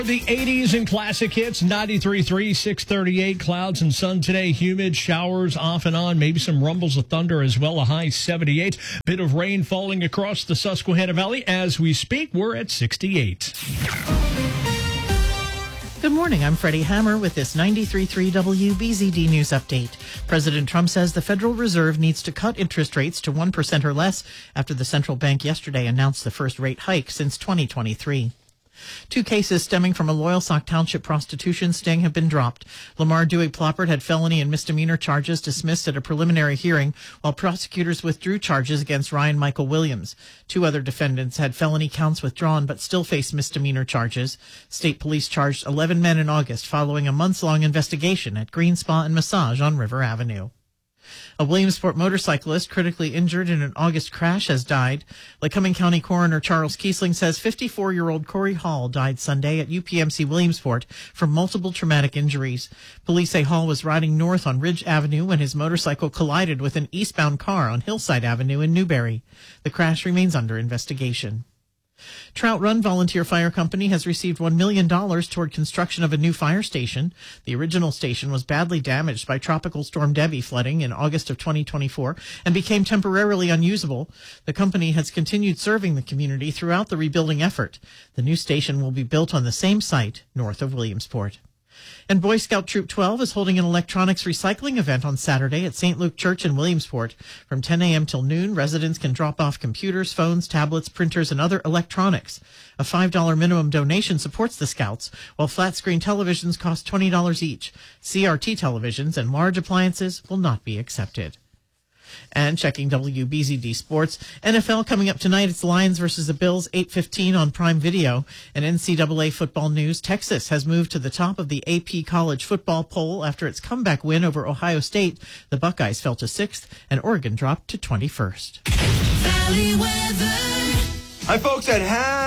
The 80s and classic hits, 93.3, 638, clouds and sun today, humid, showers off and on, maybe some rumbles of thunder as well, a high 78. Bit of rain falling across the Susquehanna Valley. As we speak, we're at 68. Good morning, I'm Freddie Hammer with this 93.3 WBZD News Update. President Trump says the Federal Reserve needs to cut interest rates to 1% or less after the central bank yesterday announced the first rate hike since 2023. 2 cases stemming from a Loyalsock Township prostitution sting have been dropped. Lamar Dewey Ploppert had felony and misdemeanor charges dismissed at a preliminary hearing, while prosecutors withdrew charges against Ryan Michael Williams. 2 other defendants had felony counts withdrawn but still face misdemeanor charges. State police charged 11 men in August following a months-long investigation at Green Spa and Massage on River Avenue. A Williamsport motorcyclist critically injured in an August crash has died. Lycoming County Coroner Charles Kiesling says 54-year-old Corey Hall died Sunday at UPMC Williamsport from multiple traumatic injuries. Police say Hall was riding north on Ridge Avenue when his motorcycle collided with an eastbound car on Hillside Avenue in Newberry. The crash remains under investigation. Trout Run Volunteer Fire Company has received $1 million toward construction of a new fire station. The original station was badly damaged by Tropical Storm Debbie flooding in August of 2024 and became temporarily unusable. The company has continued serving the community throughout the rebuilding effort. The new station will be built on the same site north of Williamsport. And Boy Scout Troop 12 is holding an electronics recycling event on Saturday at St. Luke Church in Williamsport. From 10 a.m. till noon, residents can drop off computers, phones, tablets, printers, and other electronics. A $5 minimum donation supports the Scouts, while flat-screen televisions cost $20 each. CRT televisions and large appliances will not be accepted. And checking WBZD Sports, NFL coming up tonight. It's Lions versus the Bills, 8:15 on Prime Video. And NCAA football news, Texas has moved to the top of the AP college football poll after its comeback win over Ohio State. The Buckeyes fell to 6th, and Oregon dropped to 21st. Valley weather. Hi, folks, and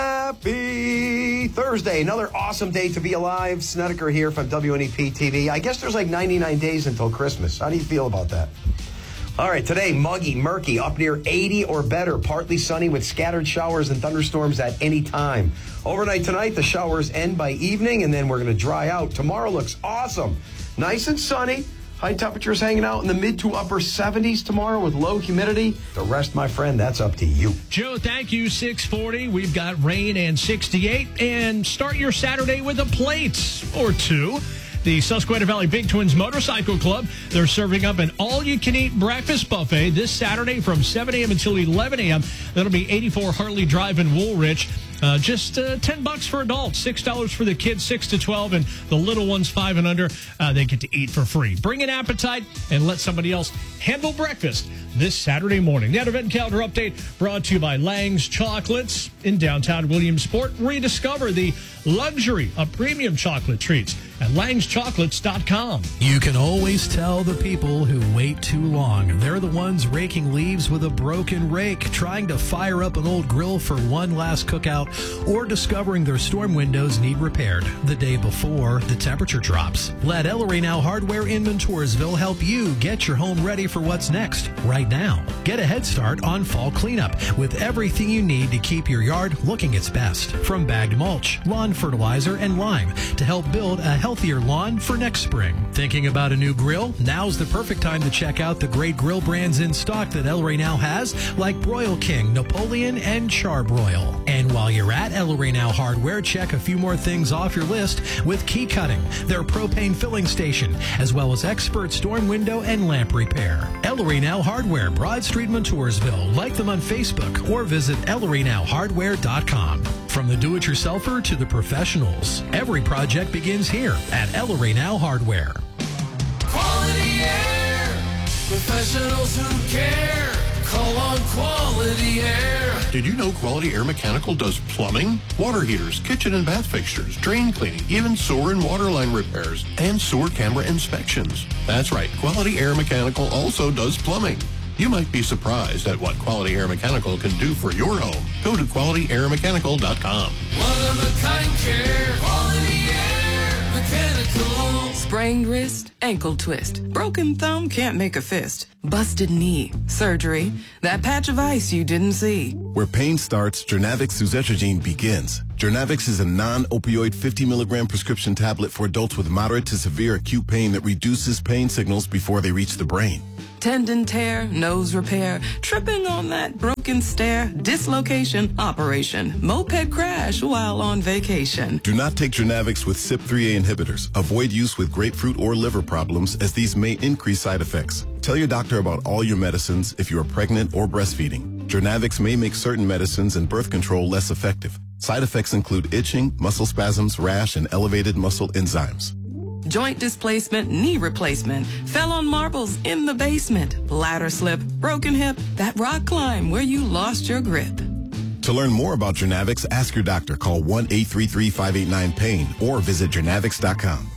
happy Thursday. Another awesome day to be alive. Snedeker here from WNEP TV. I guess there's like 99 days until Christmas. How do you feel about that? All right, today, muggy, murky, up near 80 or better. Partly sunny with scattered showers and thunderstorms at any time. Overnight tonight, the showers end by evening, and then we're going to dry out. Tomorrow looks awesome. Nice and sunny. High temperatures hanging out in the mid to upper 70s tomorrow with low humidity. The rest, my friend, that's up to you. Joe, thank you. 640. We've got rain and 68. And start your Saturday with a plate or two. The Susquehanna Valley Big Twins Motorcycle Club, they're serving up an all-you-can-eat breakfast buffet this Saturday from 7 a.m. until 11 a.m. That'll be 84 Hartley Drive in Woolrich. Just $10 for adults, $6 for the kids 6 to 12, and the little ones 5 and under, they get to eat for free. Bring an appetite and let somebody else handle breakfast this Saturday morning. That event calendar update brought to you by Lang's Chocolates in downtown Williamsport. Rediscover the luxury of premium chocolate treats at langschocolates.com. You can always tell the people who wait too long. They're the ones raking leaves with a broken rake, trying to fire up an old grill for one last cookout, or discovering their storm windows need repaired the day before the temperature drops. Let Ellery Now Hardware in Montoursville help you get your home ready for what's next right now. Get a head start on fall cleanup with everything you need to keep your yard looking its best. From bagged mulch, lawn fertilizer, and lime to help build a healthier lawn for next spring. Thinking about a new grill? Now's the perfect time to check out the great grill brands in stock that Ellery Now has, like Broil King, Napoleon, and Charbroil. And while you're at Ellery Now Hardware, check a few more things off your list with Key Cutting, their propane filling station, as well as expert storm window and lamp repair. Ellery Now Hardware, Broad Street, Montoursville. Like them on Facebook or visit ElleryNowHardware.com. From the do-it-yourselfer to the professionals, every project begins here at Ellery Now Hardware. Quality Air. Professionals who care. Call on Quality Air. Did you know Quality Air Mechanical does plumbing, water heaters, kitchen and bath fixtures, drain cleaning, even sewer and water line repairs, and sewer camera inspections? That's right, Quality Air Mechanical also does plumbing. You might be surprised at what Quality Air Mechanical can do for your home. Go to QualityAirMechanical.com. One-of-a-kind care. Quality Air Mechanical. Sprained wrist, ankle twist, broken thumb, can't make a fist, busted knee, surgery, that patch of ice you didn't see. Where pain starts, Jernavix Suzetrigine begins. Jernavix is a non-opioid 50 milligram prescription tablet for adults with moderate to severe acute pain that reduces pain signals before they reach the brain. Tendon tear, nose repair, tripping on that broken stair, dislocation, operation, moped crash while on vacation. Do not take Jernavix with CYP3A inhibitors. Avoid use with grapefruit or liver problems as these may increase side effects. Tell your doctor about all your medicines if you are pregnant or breastfeeding. Jernavix may make certain medicines and birth control less effective. Side effects include itching, muscle spasms, rash, and elevated muscle enzymes. Joint displacement, knee replacement, fell on marbles in the basement, ladder slip, broken hip, that rock climb where you lost your grip. To learn more about Jernavix, ask your doctor. Call 1-833-589-PAIN or visit Jernavix.com.